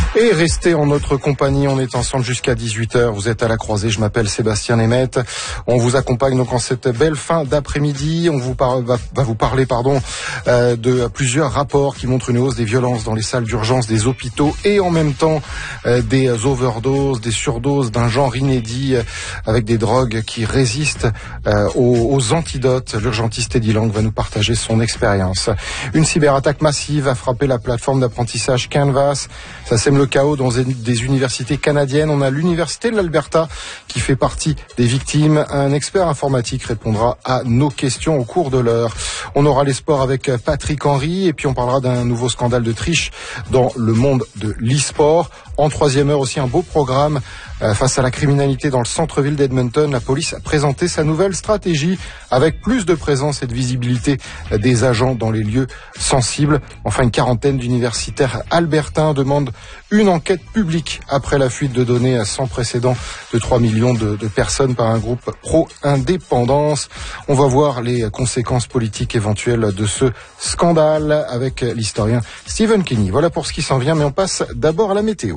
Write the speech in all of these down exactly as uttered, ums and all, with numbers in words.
Et restez en notre compagnie, on est ensemble jusqu'à dix-huit heures. Vous êtes à la croisée, je m'appelle Sébastien Nemeth. On vous accompagne donc en cette belle fin d'après-midi. On vous par... va, va vous parler pardon, euh, de plusieurs rapports qui montrent une hausse des violences dans les salles d'urgence des hôpitaux et en même temps euh, des overdoses, des surdoses d'un genre inédit euh, avec des drogues qui résistent euh, aux, aux antidotes. L'urgentiste Eddie Lang va nous partager son expérience. Une cyberattaque massive a frappé la plateforme d'apprentissage Canvas. Ça sème le chaos dans des universités canadiennes. On a l'université de l'Alberta qui fait partie des victimes. Un expert informatique répondra à nos questions au cours de l'heure. On aura les sports avec Patrick Henry et puis on parlera d'un nouveau scandale de triche dans le monde de l'e-sport. En troisième heure aussi un beau programme euh, face à la criminalité dans le centre-ville d'Edmonton. La police a présenté sa nouvelle stratégie avec plus de présence et de visibilité des agents dans les lieux sensibles. Enfin, une quarantaine d'universitaires albertains demandent une enquête publique après la fuite de données sans précédent de trois millions de, de personnes par un groupe pro-indépendance. On va voir les conséquences politiques éventuelles de ce scandale avec l'historien Stephen Kenny. Voilà pour ce qui s'en vient, mais on passe d'abord à la météo.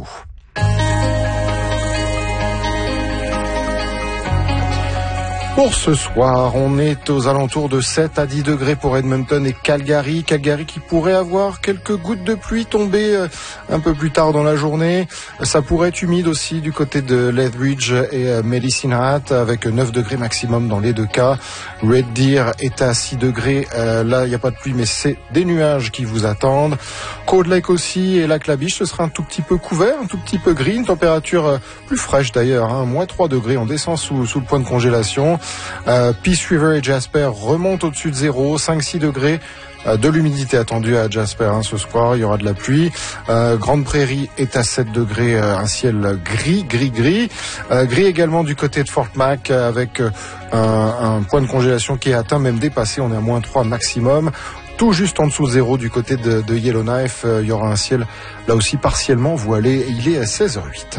Pour ce soir, on est aux alentours de sept à dix degrés pour Edmonton et Calgary. Calgary qui pourrait avoir quelques gouttes de pluie tombées un peu plus tard dans la journée. Ça pourrait être humide aussi du côté de Lethbridge et Medicine Hat avec neuf degrés maximum dans les deux cas. Red Deer est à six degrés. Euh, là, il n'y a pas de pluie, mais c'est des nuages qui vous attendent. Cold Lake aussi et Lac La Biche, ce sera un tout petit peu couvert, un tout petit peu gris. Une température plus fraîche d'ailleurs, hein, moins trois degrés. On descend sous, sous le point de congélation. Euh, Peace River et Jasper remontent au-dessus de zéro, cinq à six degrés. Euh, de l'humidité attendue à Jasper hein, ce soir, il y aura de la pluie. Euh, Grande Prairie est à sept degrés, euh, un ciel gris, gris, gris. Euh, gris également du côté de Fort Mac avec euh, un, un point de congélation qui est atteint, même dépassé, on est à moins trois maximum. Tout juste en dessous de zéro du côté de, de Yellowknife, euh, il y aura un ciel là aussi partiellement voilé. Il est à seize heures huit.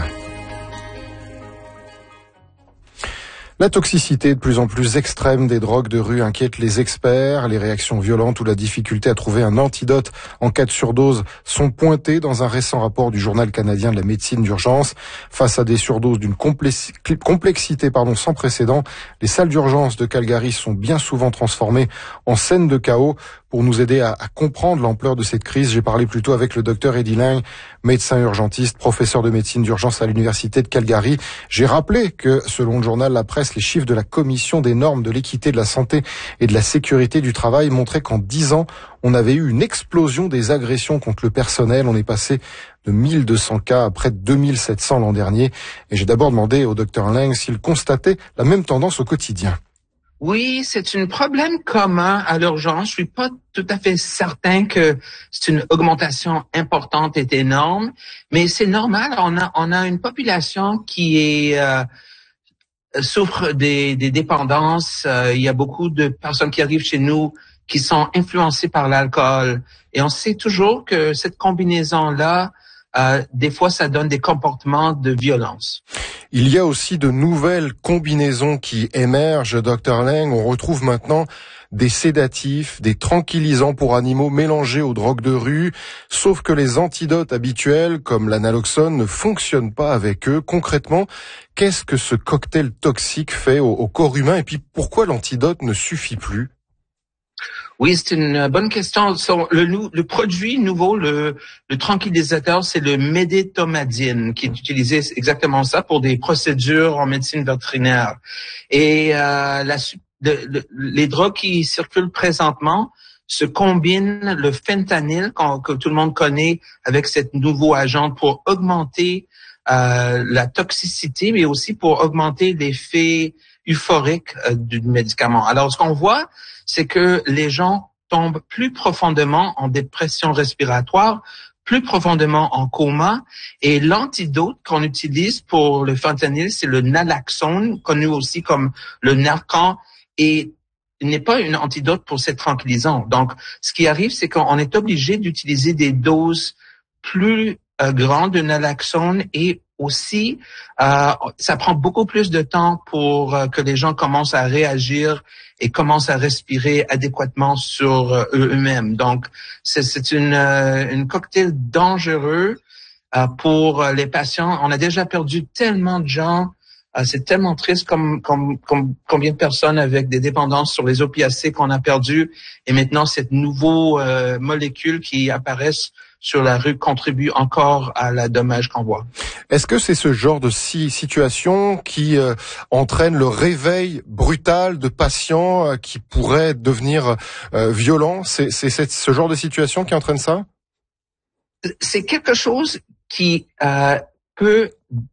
La toxicité de plus en plus extrême des drogues de rue inquiète les experts. Les réactions violentes ou la difficulté à trouver un antidote en cas de surdose sont pointées dans un récent rapport du Journal canadien de la médecine d'urgence. Face à des surdoses d'une complexité pardon, sans précédent, les salles d'urgence de Calgary sont bien souvent transformées en scènes de chaos. Pour nous aider à, à comprendre l'ampleur de cette crise, j'ai parlé plutôt avec le docteur Eddie Lang, médecin urgentiste, professeur de médecine d'urgence à l'université de Calgary. J'ai rappelé que, selon le journal La Presse, les chiffres de la Commission des normes de l'équité, de la santé et de la sécurité du travail montraient qu'en dix ans, on avait eu une explosion des agressions contre le personnel. On est passé de mille deux cents cas à près de deux mille sept cents l'an dernier. Et j'ai d'abord demandé au docteur Lang s'il constatait la même tendance au quotidien. Oui, c'est un problème commun à l'urgence. Je suis pas tout à fait certain que c'est une augmentation importante et énorme, mais c'est normal. On a, on a une population qui est euh, souffre des, des dépendances. Euh, il y a beaucoup de personnes qui arrivent chez nous qui sont influencées par l'alcool, et on sait toujours que cette combinaison-là, euh, des fois, ça donne des comportements de violence. Il y a aussi de nouvelles combinaisons qui émergent, docteur Lang. On retrouve maintenant des sédatifs, des tranquillisants pour animaux mélangés aux drogues de rue. Sauf que les antidotes habituels, comme l'analoxone, ne fonctionnent pas avec eux. Concrètement, qu'est-ce que ce cocktail toxique fait au, au corps humain? Et puis, pourquoi l'antidote ne suffit plus? Oui, c'est une bonne question. Le, le produit nouveau, le, le tranquillisateur, c'est le médétomadine, qui est utilisé exactement ça pour des procédures en médecine vétérinaire. Et euh, la, le, le, les drogues qui circulent présentement se combinent le fentanyl, que tout le monde connaît, avec cet nouveau agent pour augmenter euh, la toxicité, mais aussi pour augmenter l'effet euphorique euh, du médicament. Alors, ce qu'on voit, c'est que les gens tombent plus profondément en dépression respiratoire, plus profondément en coma, et l'antidote qu'on utilise pour le fentanyl, c'est le naloxone, connu aussi comme le Narcan, et il n'est pas une antidote pour ces tranquillisants. Donc, ce qui arrive, c'est qu'on est obligé d'utiliser des doses plus euh, grandes de naloxone, et aussi, euh, ça prend beaucoup plus de temps pour euh, que les gens commencent à réagir et commencent à respirer adéquatement sur euh, eux-mêmes. Donc, c'est, c'est une, euh, une cocktail dangereux euh, pour les patients. On a déjà perdu tellement de gens. Euh, c'est tellement triste comme, comme, comme combien de personnes avec des dépendances sur les opiacés qu'on a perdu. Et maintenant, cette nouvelle euh, molécule qui apparaissent sur la rue contribue encore à la dommage qu'on voit. Est-ce que c'est ce genre de si, situation qui euh, entraîne le réveil brutal de patients euh, qui pourraient devenir euh, violents? C'est, c'est, c'est ce genre de situation qui entraîne ça? C'est quelque chose qui euh, peut,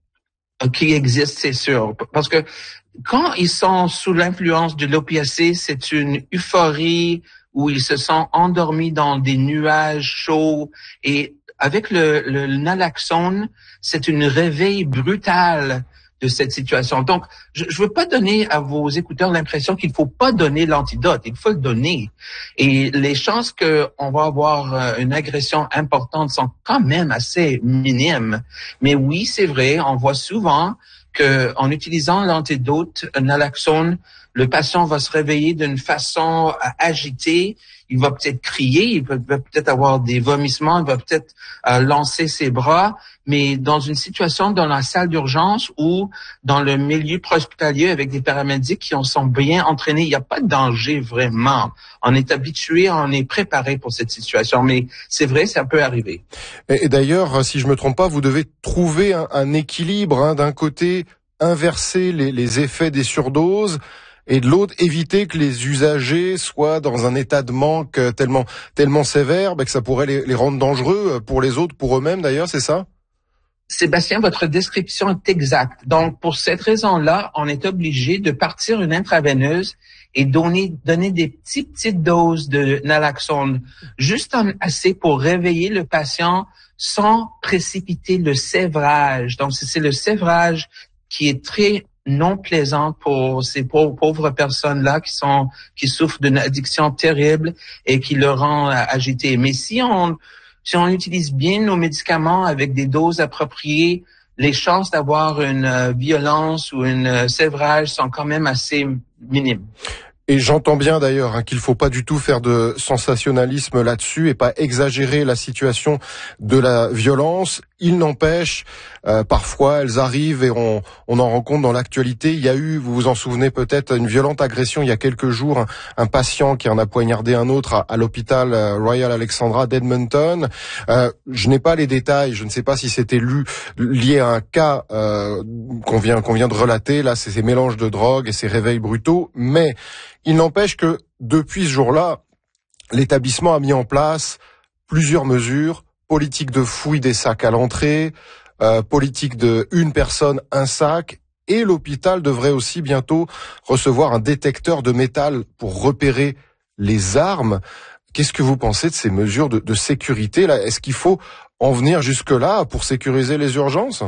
qui existe, c'est sûr, parce que quand ils sont sous l'influence de l'opiacé, c'est une euphorie où ils se sont endormis dans des nuages chauds. Et avec le, le naloxone, c'est une réveil brutal de cette situation. Donc, je ne veux pas donner à vos écouteurs l'impression qu'il faut pas donner l'antidote. Il faut le donner. Et les chances qu'on va avoir une agression importante sont quand même assez minimes. Mais oui, c'est vrai, on voit souvent que en utilisant l'antidote naloxone, le patient va se réveiller d'une façon agitée, il va peut-être crier, il va peut-être avoir des vomissements, il va peut-être euh, lancer ses bras, mais dans une situation dans la salle d'urgence ou dans le milieu hospitalier avec des paramédics qui en sont bien entraînés, il n'y a pas de danger vraiment. On est habitué, on est préparé pour cette situation, mais c'est vrai, ça peut arriver. Et, et d'ailleurs, si je me trompe pas, vous devez trouver un, un équilibre, hein, d'un côté, inverser les, les effets des surdoses, et de l'autre, éviter que les usagers soient dans un état de manque tellement tellement sévère bah, que ça pourrait les, les rendre dangereux pour les autres, pour eux-mêmes d'ailleurs, c'est ça? Sébastien, votre description est exacte. Donc, pour cette raison-là, on est obligé de partir une intraveineuse et donner, donner des petites, petites doses de naloxone, juste en, assez pour réveiller le patient sans précipiter le sévrage. Donc, c'est le sévrage qui est très non plaisant pour ces pauvres, pauvres personnes-là qui sont qui souffrent d'une addiction terrible et qui le rend agité. Mais si on si on utilise bien nos médicaments avec des doses appropriées, les chances d'avoir une euh, violence ou une euh, sévrage sont quand même assez minimes. Et j'entends bien d'ailleurs hein, qu'il faut pas du tout faire de sensationnalisme là-dessus et pas exagérer la situation de la violence. Il n'empêche, euh, parfois elles arrivent et on, on en rencontre dans l'actualité. Il y a eu, vous vous en souvenez peut-être, une violente agression il y a quelques jours, un, un patient qui en a poignardé un autre à, à l'hôpital Royal Alexandra d'Edmonton. Euh, je n'ai pas les détails, je ne sais pas si c'était lu, lié à un cas euh, qu'on vient, qu'on vient de relater. Là, c'est ces mélanges de drogue et ces réveils brutaux, mais il n'empêche que depuis ce jour-là, l'établissement a mis en place plusieurs mesures, politique de fouille des sacs à l'entrée, euh, politique de une personne, un sac, et l'hôpital devrait aussi bientôt recevoir un détecteur de métal pour repérer les armes. Qu'est-ce que vous pensez de ces mesures de, de sécurité là? Est-ce qu'il faut en venir jusque-là pour sécuriser les urgences?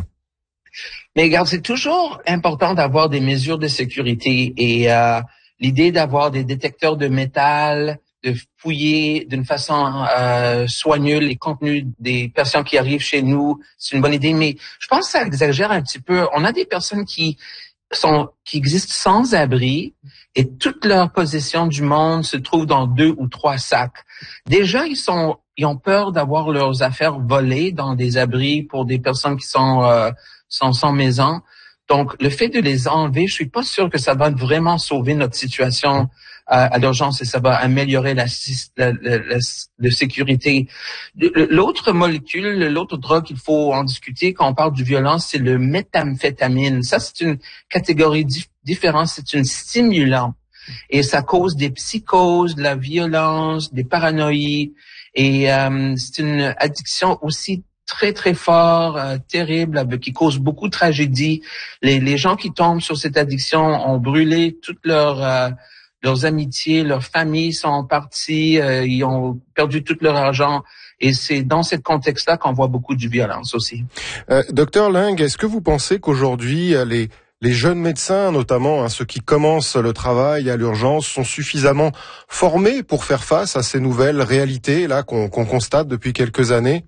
Mais regarde, c'est toujours important d'avoir des mesures de sécurité et euh, l'idée d'avoir des détecteurs de métal, de fouiller d'une façon euh, soigneuse les contenus des personnes qui arrivent chez nous, c'est une bonne idée. Mais je pense que ça exagère un petit peu. On a des personnes qui sont qui existent sans abri et toute leur possession du monde se trouve dans deux ou trois sacs. Déjà, ils sont ils ont peur d'avoir leurs affaires volées dans des abris pour des personnes qui sont euh, sont sans maison. Donc, le fait de les enlever, je suis pas sûr que ça va vraiment sauver notre situation à, à l'urgence et ça va améliorer la, la, la, la, la sécurité. L'autre molécule, l'autre drogue qu'il faut en discuter quand on parle de violence, c'est le méthamphétamine. Ça, c'est une catégorie dif- différente. C'est un stimulant et ça cause des psychoses, de la violence, des paranoïes et euh, c'est une addiction aussi très, très fort, euh, terrible, qui cause beaucoup de tragédies. Les, les gens qui tombent sur cette addiction ont brûlé toutes leurs, euh, leurs amitiés, leurs familles sont parties, euh, ils ont perdu tout leur argent. Et c'est dans ce contexte-là qu'on voit beaucoup de violence aussi. Euh, Docteur Ling, est-ce que vous pensez qu'aujourd'hui, les, les jeunes médecins, notamment hein, ceux qui commencent le travail à l'urgence, sont suffisamment formés pour faire face à ces nouvelles réalités là qu'on, qu'on constate depuis quelques années?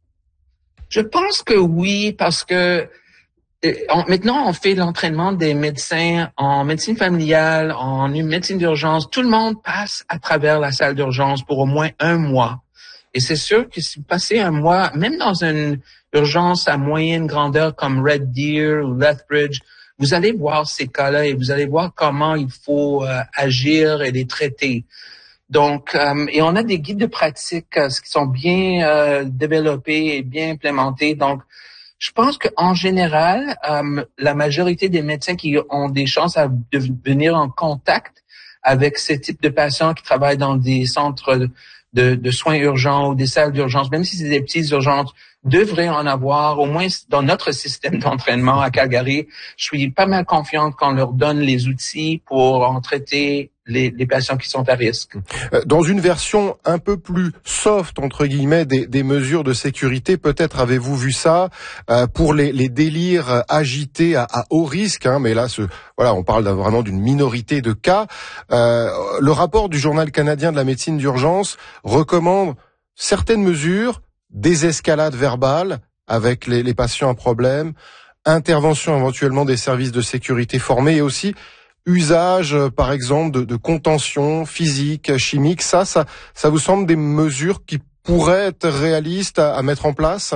Je pense que oui, parce que euh, on, maintenant on fait l'entraînement des médecins en médecine familiale, en médecine d'urgence. Tout le monde passe à travers la salle d'urgence pour au moins un mois. Et c'est sûr que si vous passez un mois, même dans une urgence à moyenne grandeur comme Red Deer ou Lethbridge, vous allez voir ces cas-là et vous allez voir comment il faut euh, agir et les traiter. Donc, euh, et on a des guides de pratique euh, qui sont bien euh, développés et bien implémentés. Donc, je pense qu'en général, euh, la majorité des médecins qui ont des chances à de venir en contact avec ce type de patients qui travaillent dans des centres de, de soins urgents ou des salles d'urgence, même si c'est des petites urgences, devraient en avoir, au moins dans notre système d'entraînement à Calgary. Je suis pas mal confiante qu'on leur donne les outils pour en traiter les, les patients qui sont à risque. Dans une version un peu plus soft, entre guillemets, des, des mesures de sécurité, peut-être avez-vous vu ça euh, pour les, les délires agités à, à haut risque, hein, mais là, ce, voilà, on parle d'un, vraiment d'une minorité de cas. Euh, le rapport du Journal canadien de la médecine d'urgence recommande certaines mesures, désescalade verbale avec les, les patients à problème, intervention éventuellement des services de sécurité formés et aussi usage, par exemple, de, de contention physique, chimique. Ça, ça, ça vous semble des mesures qui pourraient être réalistes à, à mettre en place?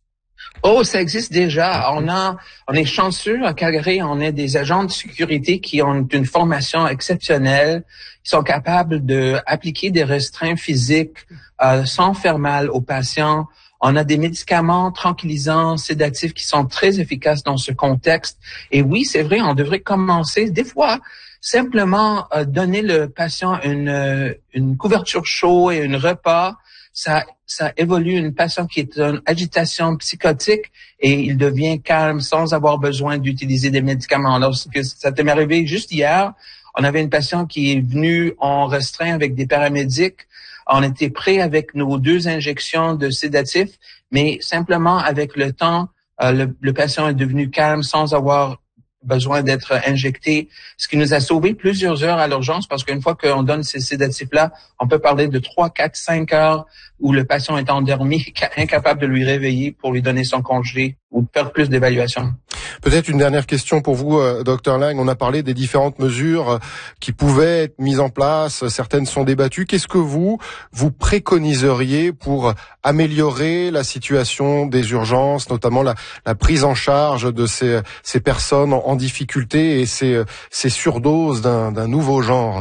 Oh, ça existe déjà. On a, on est chanceux à Calgary. On a des agents de sécurité qui ont une formation exceptionnelle, qui sont capables de appliquer des restreints physiques euh, sans faire mal aux patients. On a des médicaments tranquillisants, sédatifs qui sont très efficaces dans ce contexte. Et oui, c'est vrai, on devrait commencer des fois simplement euh, donner le patient une, euh, une couverture chaude et un repas. Ça, ça évolue une patient qui est en agitation psychotique et il devient calme sans avoir besoin d'utiliser des médicaments. Lorsque ça t'est arrivé juste hier, on avait une patiente qui est venue en restreint avec des paramédics. On était prêt avec nos deux injections de sédatifs, mais simplement avec le temps, euh, le, le patient est devenu calme sans avoir besoin d'être injecté, ce qui nous a sauvé plusieurs heures à l'urgence parce qu'une fois qu'on donne ces sédatifs-là, on peut parler de trois, quatre, cinq heures où le patient est endormi, incapable de lui réveiller pour lui donner son congé ou faire plus d'évaluation. Peut-être une dernière question pour vous, euh, docteur Lang. On a parlé des différentes mesures euh, qui pouvaient être mises en place. Certaines sont débattues. Qu'est-ce que vous, vous préconiseriez pour améliorer la situation des urgences, notamment la, la prise en charge de ces, ces personnes en, en difficulté et ces, ces surdoses d'un, d'un nouveau genre?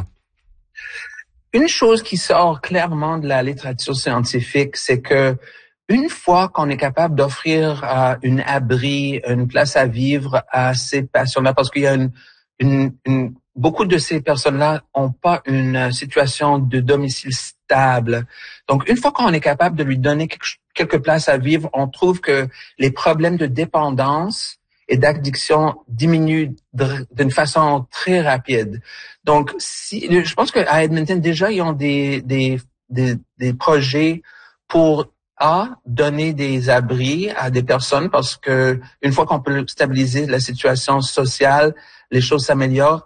Une chose qui sort clairement de la littérature scientifique, c'est que une fois qu'on est capable d'offrir euh, une abri, une place à vivre à ces patients-là, parce qu'il y a une, une, une beaucoup de ces personnes-là ont pas une situation de domicile stable. Donc, une fois qu'on est capable de lui donner quelque, quelques places à vivre, on trouve que les problèmes de dépendance et d'addiction diminuent d'une façon très rapide. Donc, si je pense qu'à Edmonton déjà ils ont des des des, des projets pour à donner des abris à des personnes parce que une fois qu'on peut stabiliser la situation sociale, les choses s'améliorent.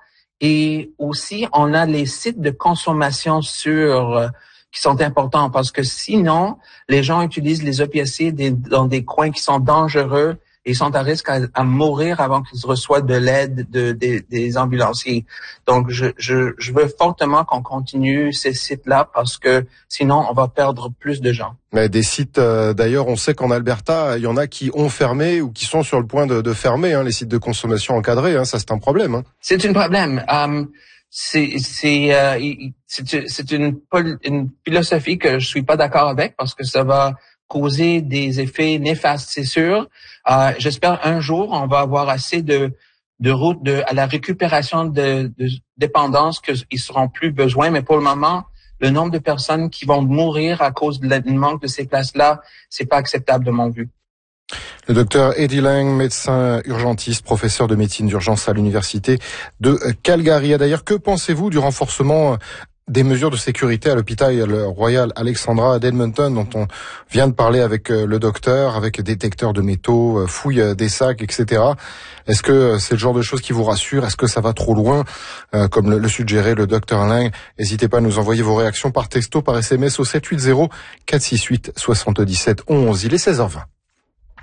Et aussi, on a les sites de consommation sûrs qui sont importants parce que sinon, les gens utilisent les opiacés des, dans des coins qui sont dangereux et ils sont à risque à, à mourir avant qu'ils reçoivent de l'aide de, de, des ambulanciers. Donc, je, je, je veux fortement qu'on continue ces sites-là parce que sinon, on va perdre plus de gens. Mais des sites, euh, d'ailleurs, on sait qu'en Alberta, il y en a qui ont fermé ou qui sont sur le point de, de fermer, hein, les sites de consommation encadrés. Hein, ça, c'est un problème. Hein. C'est un problème. Um, c'est c'est euh, c'est c'est une une philosophie que je suis pas d'accord avec parce que ça va causer des effets néfastes, c'est sûr. Euh, j'espère un jour on va avoir assez de de routes de à la récupération de, de dépendance qu'ils seront plus besoin, mais pour le moment, le nombre de personnes qui vont mourir à cause du manque de ces places-là, c'est pas acceptable de mon vue. Le docteur Eddie Lang, médecin urgentiste, professeur de médecine d'urgence à l'université de Calgary. D'ailleurs, que pensez-vous du renforcement des mesures de sécurité à l'hôpital Royal Alexandra d'Edmonton, dont on vient de parler avec le docteur, avec détecteurs de métaux, fouilles des sacs, et cetera. Est-ce que c'est le genre de choses qui vous rassure? Est-ce que ça va trop loin, euh, comme le, le suggérait le docteur Lang? N'hésitez pas à nous envoyer vos réactions par texto, par S M S au sept huit zéro quatre six huit sept sept un un. Il est seize heures vingt.